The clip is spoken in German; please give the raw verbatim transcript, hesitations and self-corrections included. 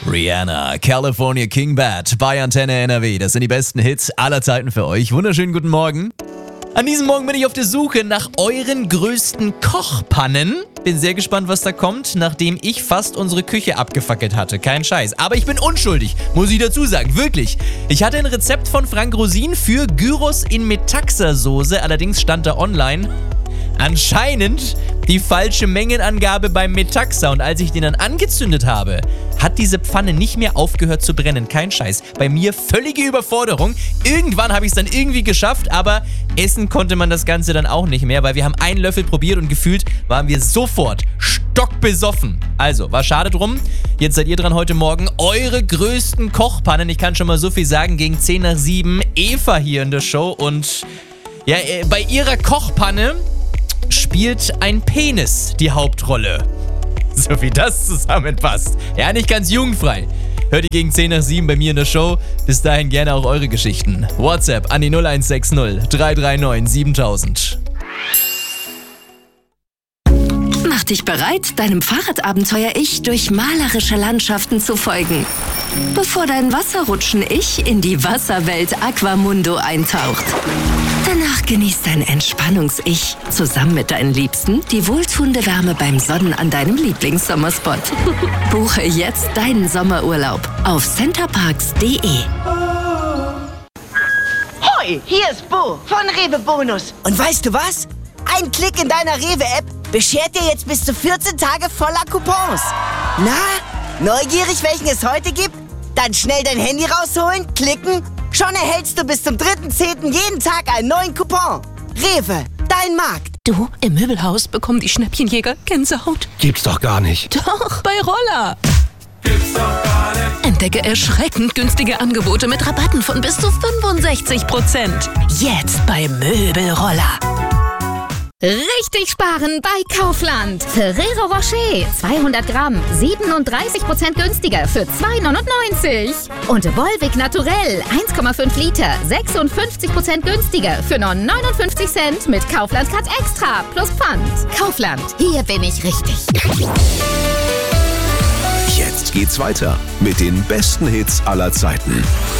Rihanna, California King Bad bei Antenne N R W. Das sind die besten Hits aller Zeiten für euch. Wunderschönen guten Morgen. An diesem Morgen bin ich auf der Suche nach euren größten Kochpannen. Bin sehr gespannt, was da kommt, nachdem ich fast unsere Küche abgefackelt hatte. Kein Scheiß. Aber ich bin unschuldig, muss ich dazu sagen. Wirklich. Ich hatte ein Rezept von Frank Rosin für Gyros in Metaxa-Soße. Allerdings stand da online anscheinend die falsche Mengenangabe beim Metaxa. Und als ich den dann angezündet habe, hat diese Pfanne nicht mehr aufgehört zu brennen. Kein Scheiß. Bei mir völlige Überforderung. Irgendwann habe ich es dann irgendwie geschafft, aber essen konnte man das Ganze dann auch nicht mehr, weil wir haben einen Löffel probiert und gefühlt waren wir sofort stockbesoffen. Also, war schade drum. Jetzt seid ihr dran heute Morgen. Eure größten Kochpannen. Ich kann schon mal so viel sagen. Gegen zehn nach sieben Eva hier in der Show. Und ja, bei ihrer Kochpanne spielt ein Penis die Hauptrolle. So wie das zusammenpasst. Ja, nicht ganz jugendfrei. Hört ihr gegen zehn nach sieben bei mir in der Show. Bis dahin gerne auch eure Geschichten. WhatsApp an die null eins sechs null drei drei neun siebentausend. Mach dich bereit, deinem Fahrradabenteuer-Ich durch malerische Landschaften zu folgen. Bevor dein Wasserrutschen-Ich in die Wasserwelt Aquamundo eintaucht. Danach genießt dein Entspannungs-Ich zusammen mit deinen Liebsten die wohltuende Wärme beim Sonnen an deinem Lieblingssommerspot. Buche jetzt deinen Sommerurlaub auf centerparks punkt de. Hoi, hier ist Bo von Rewe Bonus. Und weißt du was? Ein Klick in deiner Rewe-App beschert dir jetzt bis zu vierzehn Tage voller Coupons. Na, neugierig, welchen es heute gibt? Dann schnell dein Handy rausholen, klicken. Schon erhältst du bis zum dritten zehnten jeden Tag einen neuen Coupon. Rewe, dein Markt. Du, im Möbelhaus bekommen die Schnäppchenjäger Gänsehaut. Gibt's doch gar nicht. Doch, bei Roller. Gibt's doch gar nicht. Entdecke erschreckend günstige Angebote mit Rabatten von bis zu fünfundsechzig Prozent. Jetzt bei Möbelroller. Richtig sparen bei Kaufland. Ferrero Rocher zweihundert Gramm, siebenunddreißig Prozent günstiger für zwei neunundneunzig. Und Volvic Naturell eins Komma fünf Liter, sechsundfünfzig Prozent günstiger für nur neunundfünfzig Cent mit Kaufland Card Extra plus Pfand. Kaufland, hier bin ich richtig. Jetzt geht's weiter mit den besten Hits aller Zeiten.